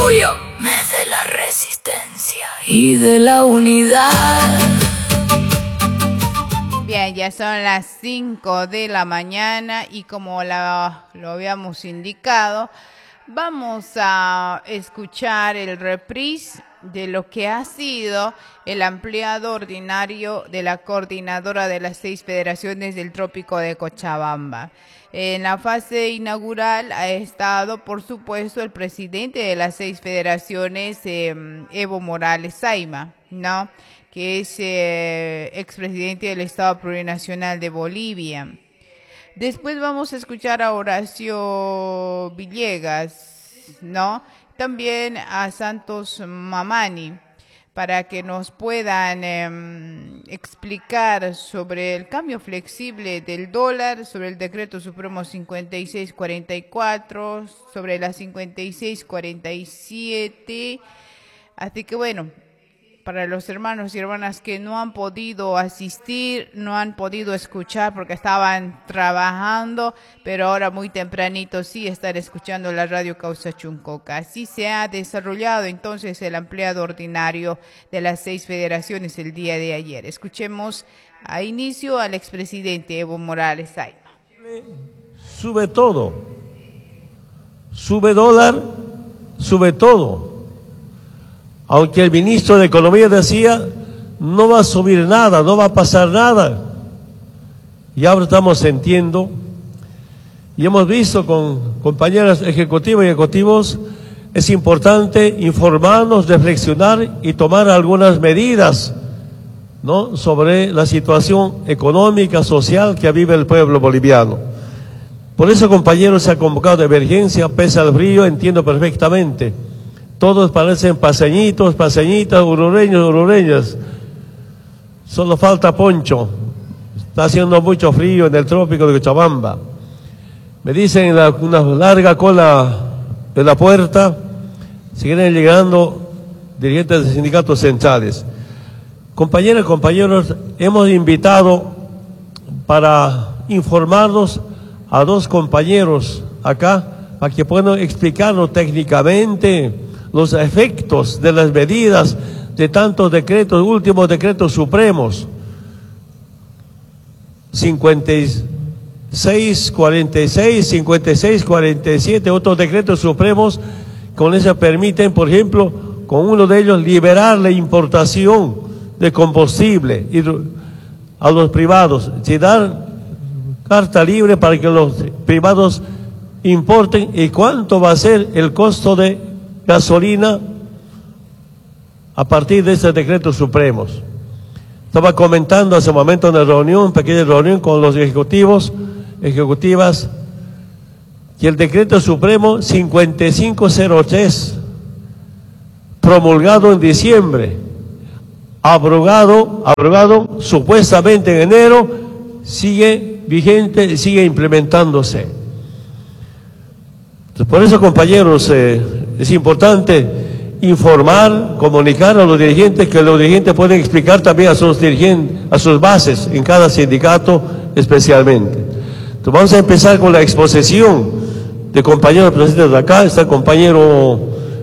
orgullo, mes de la resistencia y de la unidad. Bien, ya son las 5 de la mañana y como lo habíamos indicado, vamos a escuchar el reprise de lo que ha sido el ampliado ordinario de la coordinadora de las 6 federaciones del Trópico de Cochabamba. En la fase inaugural ha estado, por supuesto, el presidente de las 6 federaciones, Evo Morales Saima, ¿no?, que es expresidente del Estado Plurinacional de Bolivia. Después vamos a escuchar a Horacio Villegas, ¿no?, también a Santos Mamani, para que nos puedan explicar sobre el cambio flexible del dólar, sobre el decreto supremo 5644, sobre la 5647. Así que bueno, para los hermanos y hermanas que no han podido asistir, no han podido escuchar porque estaban trabajando, pero ahora muy tempranito sí están escuchando la radio Causa Chuncoca. Así se ha desarrollado entonces el ampliado ordinario de las 6 federaciones el día de ayer. Escuchemos a inicio al expresidente Evo Morales Saima. Sube todo, sube dólar, sube todo. Aunque el ministro de Economía decía, no va a subir nada, no va a pasar nada. Y ahora estamos sintiendo, y hemos visto con compañeras ejecutivas y ejecutivos, es importante informarnos, reflexionar y tomar algunas medidas, ¿no?, sobre la situación económica, social que vive el pueblo boliviano. Por eso, compañeros, se ha convocado de emergencia, pese al frío, entiendo perfectamente. Todos parecen paseñitos, paseñitas, urureños, urureñas. Solo falta poncho. Está haciendo mucho frío en el trópico de Cochabamba. Me dicen una larga cola de la puerta, siguen llegando dirigentes de sindicatos centrales. Compañeras y compañeros, hemos invitado para informarnos a 2 compañeros acá, para que puedan explicarnos técnicamente los efectos de las medidas de tantos decretos, últimos decretos supremos, 5646, 5647, otros decretos supremos, con eso permiten, por ejemplo, con uno de ellos liberar la importación de combustible a los privados, y dar carta libre para que los privados importen. ¿Y cuánto va a ser el costo de gasolina a partir de estos decretos supremos? Estaba comentando hace un momento en una reunión, pequeña reunión con los ejecutivas, que el decreto supremo 5503, promulgado en diciembre, abrogado supuestamente en enero, sigue vigente, sigue implementándose. Por eso, compañeros, es importante informar, comunicar a los dirigentes, que los dirigentes pueden explicar también a sus dirigentes, a sus bases, en cada sindicato especialmente. Entonces vamos a empezar con la exposición de compañeros presentes de acá. Está el compañero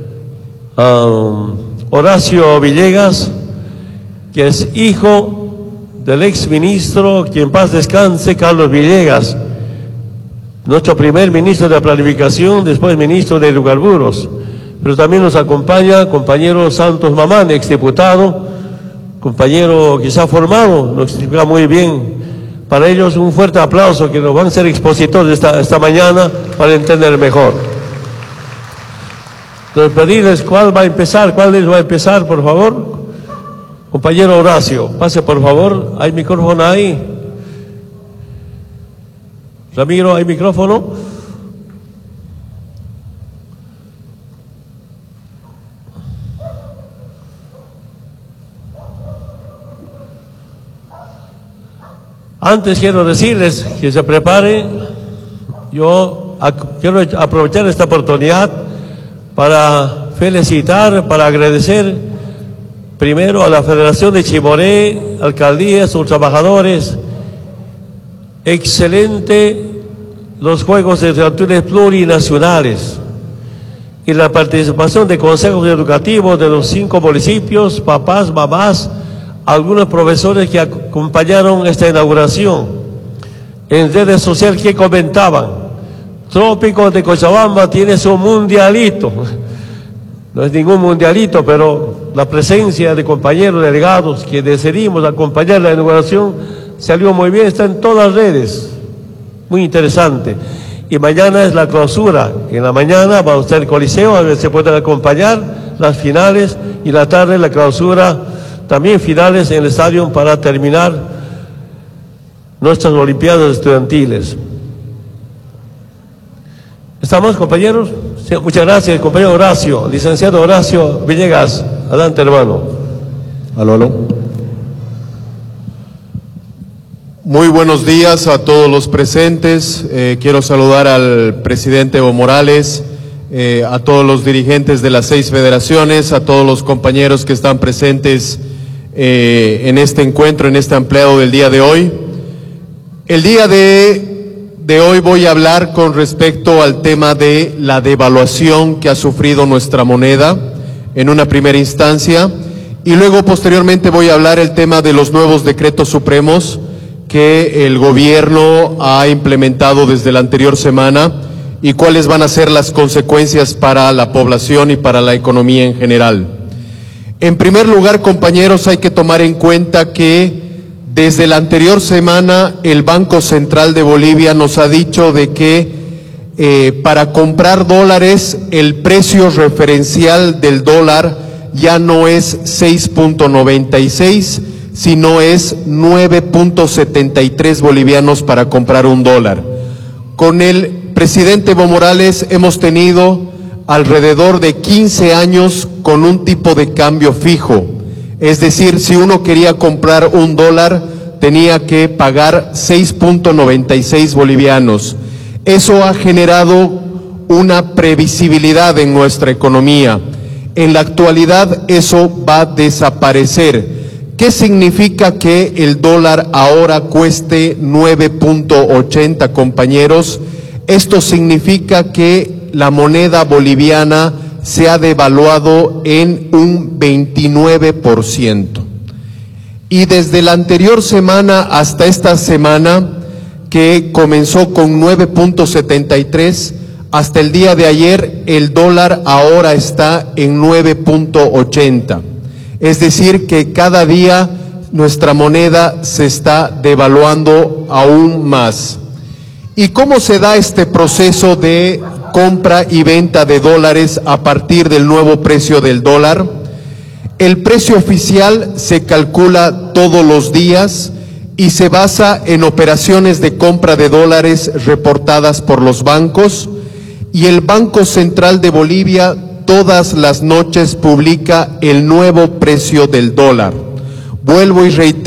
Horacio Villegas, que es hijo del ex ministro, que en paz descanse, Carlos Villegas, nuestro primer ministro de Planificación, después ministro de Hidrocarburos. Pero también nos acompaña compañero Santos Mamani, exdiputado, compañero que se ha formado, nos explica muy bien. Para ellos un fuerte aplauso, que nos van a ser expositores esta mañana para entender mejor. Entonces, pedirles cuál les va a empezar, por favor. Compañero Horacio, pase por favor, ¿hay micrófono ahí? Ramiro, ¿hay micrófono? Antes quiero decirles que se preparen. Yo quiero aprovechar esta oportunidad para felicitar, para agradecer primero a la Federación de Chimoré, alcaldías, sus trabajadores. Excelente los Juegos Estudiantiles Plurinacionales. y la participación de consejos educativos de los 5 municipios, papás, mamás, algunos profesores que acompañaron esta inauguración. En redes sociales que comentaban, Trópicos de Cochabamba tiene su mundialito. No es ningún mundialito, pero la presencia de compañeros delegados que decidimos acompañar la inauguración salió muy bien, está en todas las redes, muy interesante. Y mañana es la clausura, en la mañana va a estar el Coliseo, a ver si se pueden acompañar las finales, y la tarde la clausura, también finales en el estadio para terminar nuestras Olimpiadas Estudiantiles. ¿Estamos, compañeros? Sí, muchas gracias, compañero Horacio, licenciado Horacio Villegas. Adelante, hermano. Aló. Muy buenos días a todos los presentes. Quiero saludar al presidente Evo Morales, a todos los dirigentes de las 6 federaciones, a todos los compañeros que están presentes en este encuentro, en este ampliado del día de hoy. El día de hoy voy a hablar con respecto al tema de la devaluación que ha sufrido nuestra moneda en una primera instancia, y luego posteriormente voy a hablar el tema de los nuevos decretos supremos que el gobierno ha implementado desde la anterior semana y cuáles van a ser las consecuencias para la población y para la economía en general. En primer lugar, compañeros, hay que tomar en cuenta que desde la anterior semana el Banco Central de Bolivia nos ha dicho de que para comprar dólares el precio referencial del dólar ya no es 6.96, sino es 9.73 bolivianos para comprar un dólar. Con el presidente Evo Morales hemos tenido alrededor de 15 años con un tipo de cambio fijo. Es decir, si uno quería comprar un dólar, tenía que pagar 6.96 bolivianos. Eso ha generado una previsibilidad en nuestra economía. En la actualidad eso va a desaparecer. ¿Qué significa que el dólar ahora cueste 9.80, compañeros? Esto significa que la moneda boliviana se ha devaluado en un 29%. Y desde la anterior semana hasta esta semana, que comenzó con 9.73, hasta el día de ayer, el dólar ahora está en 9.80. Es decir, que cada día nuestra moneda se está devaluando aún más. ¿Y cómo se da este proceso de compra y venta de dólares a partir del nuevo precio del dólar? El precio oficial se calcula todos los días y se basa en operaciones de compra de dólares reportadas por los bancos, y el Banco Central de Bolivia todas las noches publica el nuevo precio del dólar. Vuelvo y reitero.